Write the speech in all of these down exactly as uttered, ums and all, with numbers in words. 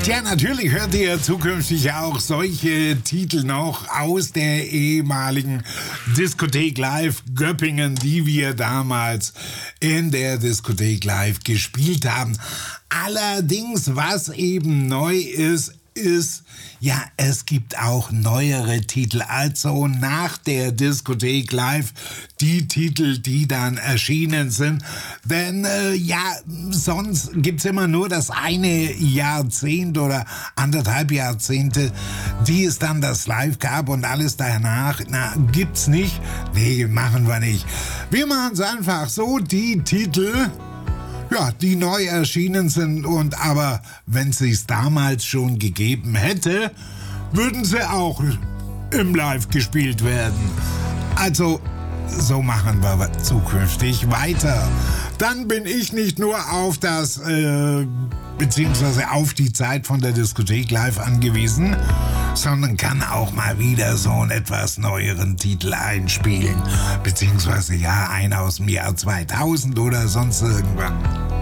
Ja, natürlich hört ihr zukünftig auch solche Titel noch aus der ehemaligen Diskothek Live Göppingen, die wir damals in der Diskothek Live gespielt haben. Allerdings, was eben neu ist, ist, ja, es gibt auch neuere Titel, also nach der Diskothek Live die Titel, die dann erschienen sind, denn äh, ja, sonst gibt's immer nur das eine Jahrzehnt oder anderthalb Jahrzehnte, die es dann das Live gab und alles danach, na, gibt's nicht, nee, machen wir nicht. Wir machen's einfach so, die Titel, ja, die neu erschienen sind, und aber wenn sie es damals schon gegeben hätte, würden sie auch im Live gespielt werden. Also, so machen wir zukünftig weiter. Dann bin ich nicht nur auf das, äh, beziehungsweise auf die Zeit von der Diskothek Live angewiesen, sondern kann auch mal wieder so einen etwas neueren Titel einspielen. Beziehungsweise ja, einen aus dem Jahr zweitausend oder sonst irgendwann.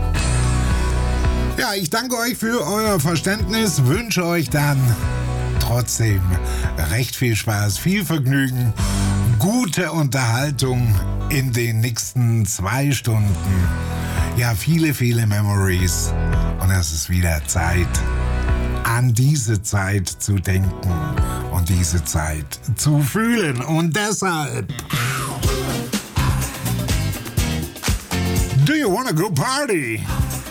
Ja, ich danke euch für euer Verständnis, wünsche euch dann trotzdem recht viel Spaß, viel Vergnügen, gute Unterhaltung in den nächsten zwei Stunden. Ja, viele, viele Memories. Und es ist wieder Zeit, an diese Zeit zu denken und diese Zeit zu fühlen. Und deshalb... Do you wanna go party?